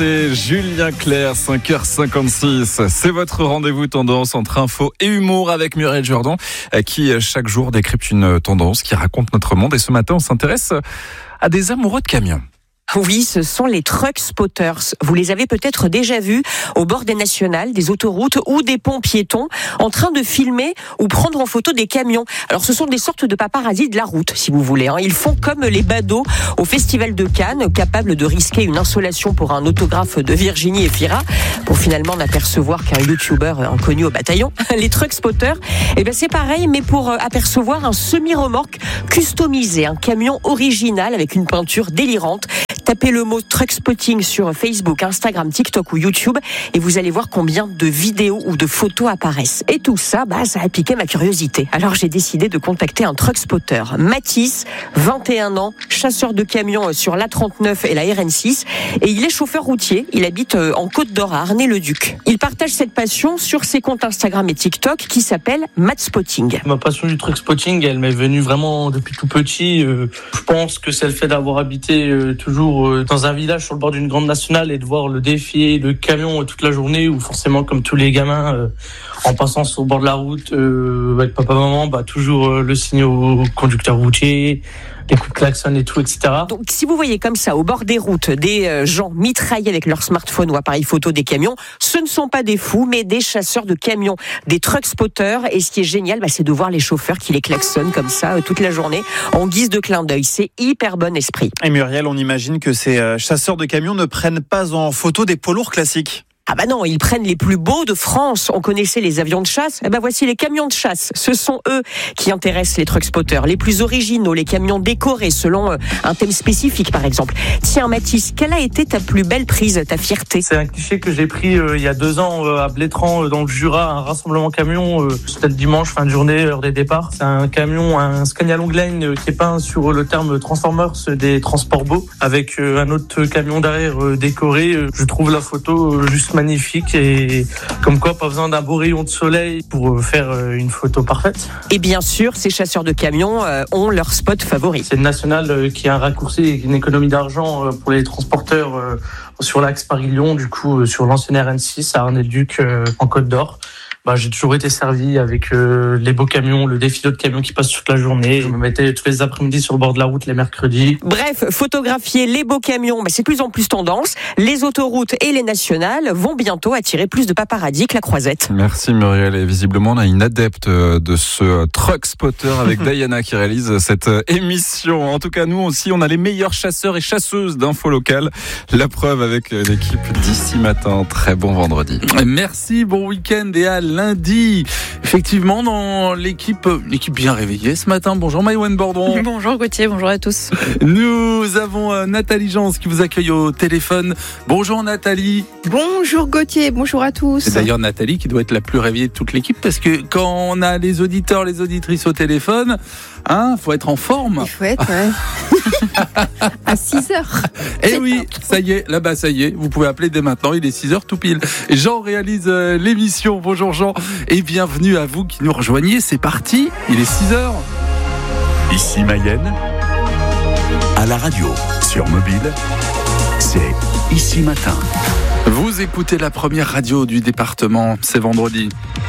c'est Julien Clerc, 5h56. C'est votre rendez-vous tendance entre info et humour avec Muriel Jourdan qui chaque jour décrypte une tendance qui raconte notre monde. Et ce matin, on s'intéresse à des amoureux de camions. Oui, ce sont les truck spotters. Vous les avez peut-être déjà vus au bord des nationales, des autoroutes ou des ponts piétons en train de filmer ou prendre en photo des camions. Alors ce sont des sortes de paparazzis de la route, si vous voulez. Ils font comme les badauds au Festival de Cannes, capables de risquer une insolation pour un autographe de Virginie Efira, pour finalement n'apercevoir qu'un youtubeur inconnu au bataillon. Les truck spotters, c'est pareil, mais pour apercevoir un semi-remorque customisé, un camion original avec une peinture délirante. Tapez le mot truck spotting sur Facebook, Instagram, TikTok ou YouTube et vous allez voir combien de vidéos ou de photos apparaissent. Et tout ça, ça a piqué ma curiosité. Alors j'ai décidé de contacter un truck spotter. Mathis, 21 ans, chasseur de camions sur l'A39 et la RN6 et il est chauffeur routier. Il habite en Côte d'Or à Arnay-le-Duc. Il partage cette passion sur ses comptes Instagram et TikTok qui s'appelle Matspotting. Ma passion du truck spotting, elle m'est venue vraiment depuis tout petit. Je pense que c'est le fait d'avoir habité toujours dans un village sur le bord d'une grande nationale et de voir le défiler le camion toute la journée où forcément comme tous les gamins en passant sur le bord de la route avec papa maman toujours le signe au conducteur routier, les coups de klaxon et tout, etc. Donc si vous voyez comme ça au bord des routes des gens mitraillés avec leur smartphone ou appareil photo des camions, ce ne sont pas des fous mais des chasseurs de camions, des truck spotters. Et ce qui est génial, c'est de voir les chauffeurs qui les klaxonnent comme ça toute la journée en guise de clin d'œil. C'est hyper bon esprit. Et Muriel, on imagine que ces chasseurs de camions ne prennent pas en photo des poids lourds classiques. Non, ils prennent les plus beaux de France. On connaissait les avions de chasse. Voici les camions de chasse. Ce sont eux qui intéressent les truck spotters. Les plus originaux, les camions décorés selon un thème spécifique, par exemple. Tiens, Mathis, quelle a été ta plus belle prise, ta fierté ? C'est un cliché que j'ai pris il y a 2 ans à Blétrand, dans le Jura, un rassemblement camion. C'était le dimanche, fin de journée, heure des départs. C'est un camion, un Scania Longline qui est peint sur le terme Transformers des transports beaux, avec un autre camion derrière décoré. Je trouve la photo juste magnifique et comme quoi pas besoin d'un beau rayon de soleil pour faire une photo parfaite. Et bien sûr, ces chasseurs de camions ont leur spot favori. C'est une nationale qui a un raccourci et une économie d'argent pour les transporteurs sur l'axe Paris-Lyon, du coup sur l'ancienne RN6 à Arnay-le-Duc en Côte d'Or. J'ai toujours été servi avec les beaux camions, le défilé de camions qui passent toute la journée. Je me mettais tous les après-midi sur le bord de la route les mercredis. Bref, photographier les beaux camions, c'est de plus en plus tendance. Les autoroutes et les nationales vont bientôt attirer plus de paparazzis que la croisette. Merci Muriel. Et visiblement, on a une adepte de ce truck spotter avec Diana qui réalise cette émission. En tout cas, nous aussi, on a les meilleurs chasseurs et chasseuses d'infos locales. La preuve avec l'équipe d'ici matin. Très bon vendredi. Merci, bon week-end et à lundi. Effectivement, dans l'équipe bien réveillée ce matin. Bonjour Maïwenn Bordon. Bonjour Gauthier, bonjour à tous. Nous avons Nathalie Jans qui vous accueille au téléphone. Bonjour Nathalie. Bonjour Gauthier, bonjour à tous. C'est d'ailleurs Nathalie qui doit être la plus réveillée de toute l'équipe parce que quand on a les auditeurs, les auditrices au téléphone, faut être en forme. Il faut être à 6h. Eh oui, ça y est, là-bas ça y est, vous pouvez appeler dès maintenant, il est 6h tout pile. Et Jean réalise l'émission. Bonjour Jean et bienvenue à vous qui nous rejoignez, c'est parti, il est 6h. Ici Mayenne, à la radio, sur mobile, c'est Ici Matin. Vous écoutez la première radio du département, c'est vendredi.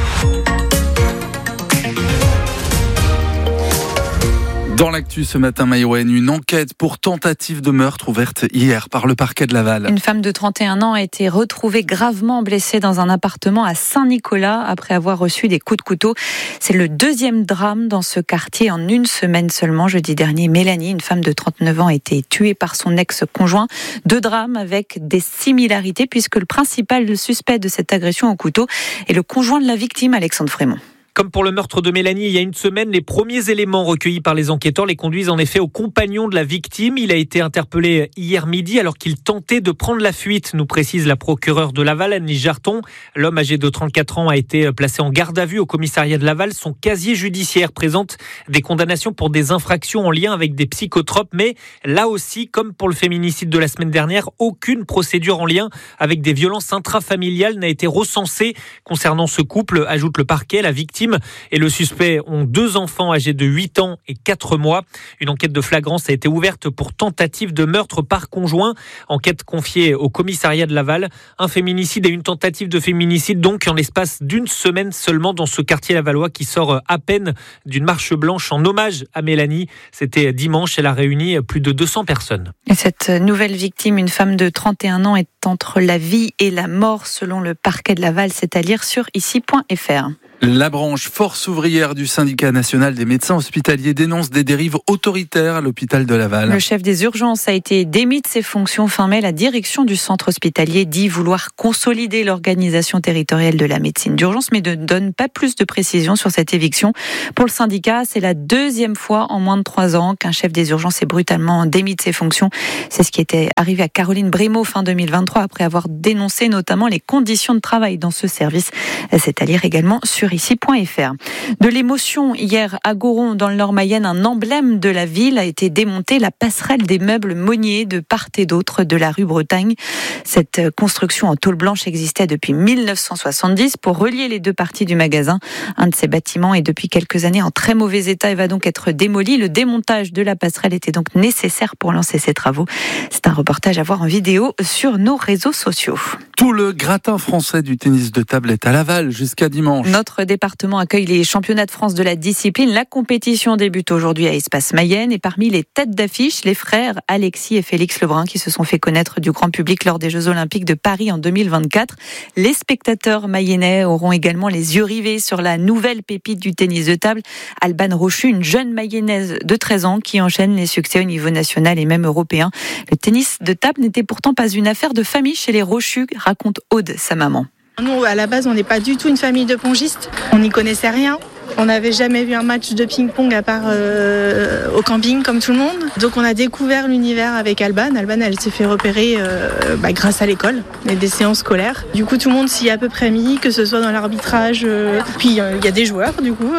Dans l'actu ce matin, Maïwenn, une enquête pour tentative de meurtre ouverte hier par le parquet de Laval. Une femme de 31 ans a été retrouvée gravement blessée dans un appartement à Saint-Nicolas après avoir reçu des coups de couteau. C'est le 2e drame dans ce quartier en une semaine seulement. Jeudi dernier, Mélanie, une femme de 39 ans, a été tuée par son ex-conjoint. 2 drames avec des similarités puisque le principal suspect de cette agression au couteau est le conjoint de la victime, Alexandre Frémont. Comme pour le meurtre de Mélanie il y a une semaine, les premiers éléments recueillis par les enquêteurs les conduisent en effet au compagnon de la victime. Il a été interpellé hier midi alors qu'il tentait de prendre la fuite, nous précise la procureure de Laval, Annie Jarton. L'homme âgé de 34 ans a été placé en garde à vue au commissariat de Laval. Son casier judiciaire présente des condamnations pour des infractions en lien avec des psychotropes. Mais là aussi, comme pour le féminicide de la semaine dernière, aucune procédure en lien avec des violences intrafamiliales n'a été recensée concernant ce couple, ajoute le parquet. La victime victime et le suspect ont 2 enfants âgés de 8 ans et 4 mois. Une enquête de flagrance a été ouverte pour tentative de meurtre par conjoint. Enquête confiée au commissariat de Laval. Un féminicide et une tentative de féminicide donc en l'espace d'une semaine seulement dans ce quartier lavallois qui sort à peine d'une marche blanche en hommage à Mélanie. C'était dimanche, elle a réuni plus de 200 personnes. Et cette nouvelle victime, une femme de 31 ans, est entre la vie et la mort selon le parquet de Laval. C'est à lire sur ici.fr. La branche force ouvrière du syndicat national des médecins hospitaliers dénonce des dérives autoritaires à l'hôpital de Laval. Le chef des urgences a été démis de ses fonctions fin mai. La direction du centre hospitalier dit vouloir consolider l'organisation territoriale de la médecine d'urgence, mais ne donne pas plus de précisions sur cette éviction. Pour le syndicat, c'est la 2e fois en moins de 3 ans qu'un chef des urgences est brutalement démis de ses fonctions. C'est ce qui était arrivé à Caroline Brémaud fin 2023 après avoir dénoncé notamment les conditions de travail dans ce service. C'est à lire également sur ici.fr. De l'émotion hier à Goron dans le Nord-Mayenne, un emblème de la ville a été démonté, la passerelle des meubles Monnier de part et d'autre de la rue Bretagne. Cette construction en tôle blanche existait depuis 1970 pour relier les 2 parties du magasin. Un de ces bâtiments est depuis quelques années en très mauvais état et va donc être démoli. Le démontage de la passerelle était donc nécessaire pour lancer ces travaux. C'est un reportage à voir en vidéo sur nos réseaux sociaux. Tout le gratin français du tennis de table est à Laval jusqu'à dimanche. Notre département accueille les championnats de France de la discipline. La compétition débute aujourd'hui à Espace Mayenne et parmi les têtes d'affiche, les frères Alexis et Félix Lebrun qui se sont fait connaître du grand public lors des Jeux Olympiques de Paris en 2024. Les spectateurs mayennais auront également les yeux rivés sur la nouvelle pépite du tennis de table, Alban Rochu, une jeune mayonnaise de 13 ans qui enchaîne les succès au niveau national et même européen. Le tennis de table n'était pourtant pas une affaire de famille chez les Rochu, raconte Aude, sa maman. Nous, à la base, on n'est pas du tout une famille de pongistes. On n'y connaissait rien. On n'avait jamais vu un match de ping-pong à part au camping comme tout le monde. Donc on a découvert l'univers avec Alban. Alban, elle s'est fait repérer grâce à l'école et des séances scolaires. Du coup, tout le monde s'y est à peu près mis, que ce soit dans l'arbitrage. Puis il y a des joueurs, du coup,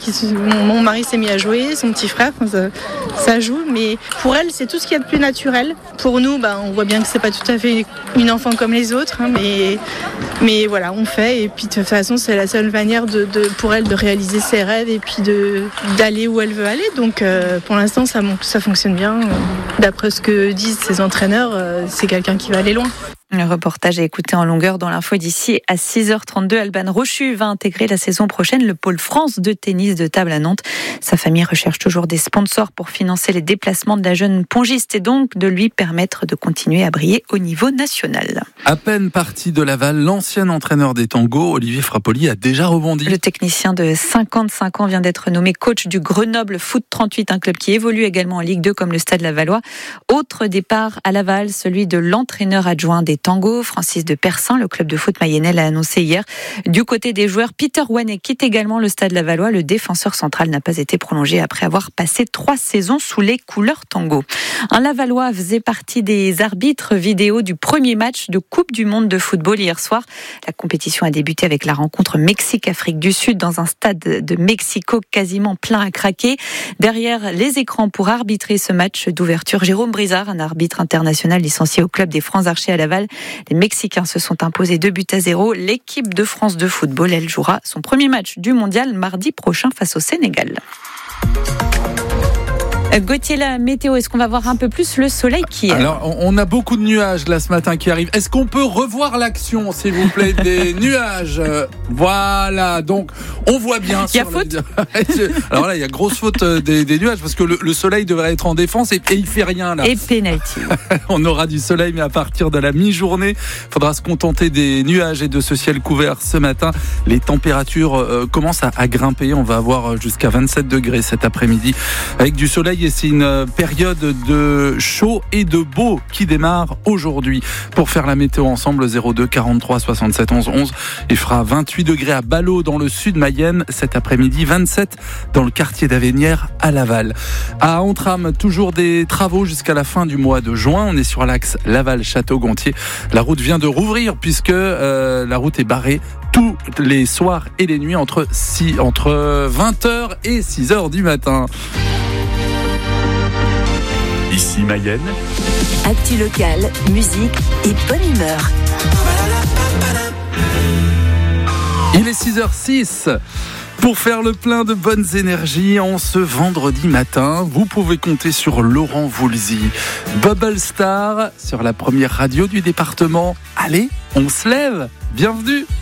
mon mari s'est mis à jouer, son petit frère, ça joue. Mais pour elle, c'est tout ce qu'il y a de plus naturel. Pour nous, on voit bien que c'est pas tout à fait une enfant comme les autres, hein, mais voilà, on fait. Et puis de toute façon, c'est la seule manière pour elle de réaliser ses rêves et puis d'aller où elle veut aller. Donc pour l'instant, ça fonctionne bien. D'après ce que disent ses entraîneurs, c'est quelqu'un qui va aller loin. Le reportage à écouter en longueur dans l'info d'ici à 6h32. Alban Rochu va intégrer la saison prochaine le pôle France de tennis de table à Nantes. Sa famille recherche toujours des sponsors pour financer les déplacements de la jeune pongiste et donc de lui permettre de continuer à briller au niveau national. À peine parti de Laval, l'ancien entraîneur des tangos, Olivier Frappoli, a déjà rebondi. Le technicien de 55 ans vient d'être nommé coach du Grenoble Foot 38, un club qui évolue également en Ligue 2 comme le Stade Lavallois. Autre départ à Laval, celui de l'entraîneur adjoint des Tango, Francis de Persin. Le club de foot mayennais l'a annoncé hier. Du côté des joueurs, Peter Wanet quitte également le Stade Lavallois. Le défenseur central n'a pas été prolongé après avoir passé 3 saisons sous les couleurs Tango. Un Lavallois faisait partie des arbitres vidéo du premier match de Coupe du Monde de football hier soir. La compétition a débuté avec la rencontre Mexique-Afrique du Sud dans un stade de Mexico quasiment plein à craquer. Derrière les écrans pour arbitrer ce match d'ouverture, Jérôme Brizard, un arbitre international licencié au club des Francs-Archers à Laval. Les Mexicains se sont imposés 2-0. L'équipe de France de football, elle jouera son premier match du mondial mardi prochain face au Sénégal. Gauthier, la météo, est-ce qu'on va voir un peu plus le soleil qui est... Alors, on a beaucoup de nuages là ce matin qui arrivent. Est-ce qu'on peut revoir l'action, s'il vous plaît, des nuages? Voilà, donc on voit bien. Il y a faute. Alors là, il y a grosse faute des nuages parce que le soleil devrait être en défense et il fait rien là. Et pénalty. On aura du soleil, mais à partir de la mi-journée, il faudra se contenter des nuages et de ce ciel couvert ce matin. Les températures commencent à grimper. On va avoir jusqu'à 27 degrés cet après-midi avec du soleil. Et c'est une période de chaud et de beau qui démarre aujourd'hui. Pour faire la météo ensemble, 02 43 67 11 11. Il fera 28 degrés à Ballot dans le sud Mayenne cet après-midi, 27 dans le quartier d'Avenières à Laval. À Entrammes, toujours des travaux jusqu'à la fin du mois de juin. On est sur l'axe Laval-Château-Gontier. La route vient de rouvrir puisque la route est barrée tous les soirs et les nuits entre 20h et 6h du matin. Ici Mayenne. Actu locale, musique et bonne humeur. Il est 6h06. Pour faire le plein de bonnes énergies en ce vendredi matin, vous pouvez compter sur Laurent Voulzy. Bubble Star sur la première radio du département. Allez, on se lève. Bienvenue.